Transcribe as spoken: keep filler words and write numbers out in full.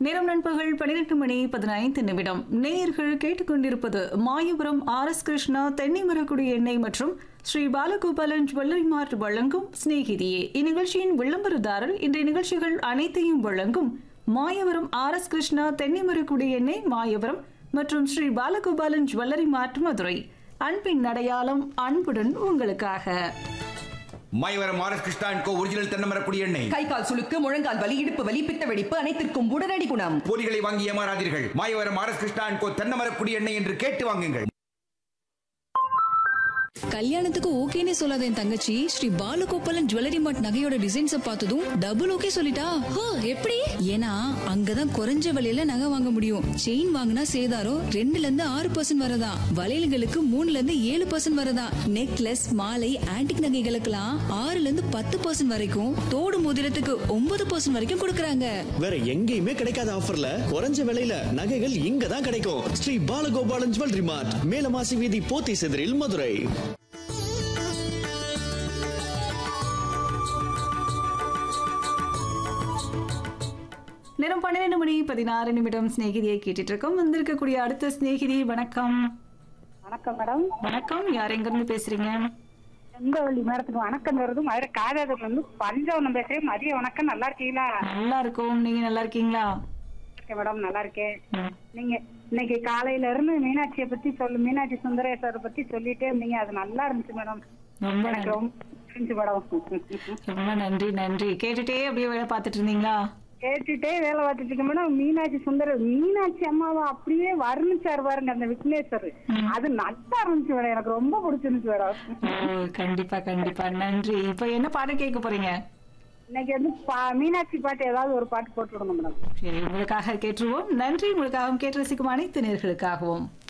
நேரம் நண்பர்கள் பன்னிரண்டு மணி பதினைந்து நிமிடம். நேயர்கள் கேட்டுக்கொண்டிருப்பது மாயபுரம் ஆர் எஸ் கிருஷ்ணா தென்னைமரக்குடி எண்ணெய் மற்றும் ஸ்ரீ பாலகோபாலன் ஜுவல்லரி மார்ட் வழங்கும் சிநேகிதியே. இந்நிகழ்ச்சியின் விளம்பரதாரர் இன்றைய நிகழ்ச்சிகள் அனைத்தையும் வழங்கும் மாயபுரம் ஆர் எஸ் கிருஷ்ணா தென்னைமரக்குடி எண்ணெய், மாயபுரம் மற்றும் ஸ்ரீ பாலகோபாலன் ஜுவல்லரி மார்ட் மதுரை. அன்பின் அடையாளம், அன்புடன் உங்களுக்காக. Mayavaram R S Krishna and go original Thennamarakudi எண்ணெய். கை கால் சுளுக்கு, முழங்கால் வலி, இடுப்பு வலி, பித்த வெடிப்பு அனைத்திற்கும் உடனடி குணம். போலிகளை வாங்கி ஏமாறாதீர்கள். Mayavaram R S Krishna and கோ தென்னமரக்குடி எண்ணெய் என்று கேட்டு வாங்குங்கள். கல்யாணத்துக்கு ஓகேனே சொல்லாத என் தங்கச்சி ஸ்ரீ பாலகோபாலன் ஜுவல்லரி மார்ட் நகையோட டிசைன்ஸ பார்த்ததும் டபுள் ஓகே சொல்லிட்டா. எப்படி? ஏன்னா அங்கதான் குறைஞ்ச விலையில நகை வாங்க முடியும். செயின் வாங்கினா சேதாரம் ரெண்டுல இருந்து ஆறு பர்சன்ட் வரதா, வளையல்களுக்கு மூணுல இருந்து ஏழு பர்சன்ட் வரதா, நெக்லஸ், மாலை, ஆன்டிக் நகைகளுக்கெல்லாம் ஆறுல இருந்து பத்து பர்சன்ட் வரைக்கும், தோடு மோதிரத்துக்கு ஒன்பது பர்சன்ட் வரைக்கும் கொடுக்கறாங்க. வேற எங்கேயுமே கிடைக்காத ஆஃபர்ல குறைஞ்ச விலையில நகைகள் இங்க தான் கிடைக்கும். ஸ்ரீ பாலகோபாலன் ஜுவல்லரி மார்ட், மேலமாசி வீதி, போத்தி செதிரில், மதுரை. நேரம் பன்னிரண்டு மணி பதினாறு நிமிடம். சிநேகிதியை கேட்டுட்டு இருக்கோம். வந்திருக்கக்கூடிய அடுத்த சிநேகிதி. வணக்கம். வணக்கம் மேடம். வணக்கம். யார் எங்க இருந்து பேசுறீங்க? செங்கவள்ளி மேடத்துக்கு வணக்கம் வருது. மதுரை காதாதுல இருந்து பஞ்சவனம் பேசுறேன். மதிய வணக்கம். நல்லா இருக்கீங்களா? நல்லா இருக்கும். நீங்க நல்லா இருக்கீங்களா? இருக்கேன் மேடம், நல்லா இருக்கேன். நீங்க இன்னைக்கு காலையில இருந்து மீனாட்சியை பத்தி சொல்லு, மீனாட்சி சுந்தரேஸ்வரரை பத்தி சொல்லிட்டே இருந்தீங்க. அது நல்லா இருந்துச்சு மேடம். ரொம்ப எனக்கு ரொம்ப பிடிச்சிருந்துச்சு மேடம். ரொம்ப நன்றி நன்றி. கேட்டுட்டே அப்படியே வேலை பார்த்துட்டு இருந்தீங்களா? கேட்டுட்டே வேலை பார்த்துட்டு இருக்கேன் மேடம். மீனாட்சி சுந்தர மீனாட்சி அம்மாவை அப்படியே வர்ணிச்சாரு பாருங்க அந்த விக்னேஸ்வர். அது நல்லா இருந்துச்சு மேடம். எனக்கு ரொம்ப பிடிச்சிருந்துச்சு மேடம். கண்டிப்பா கண்டிப்பா நன்றி. இப்ப என்ன பாட்டு கேட்க போறீங்க? இன்னைக்கு வந்து மீனாட்சி பாட்டு ஏதாவது ஒரு பாட்டு போட்டு விடுங்க மேடம். சரி, உங்களுக்காக கேட்டுருவோம். நன்றி. உங்களுக்காகவும் கேட்டு ரசிக்கும் அனைத்து நேயர்களுக்காகவும்.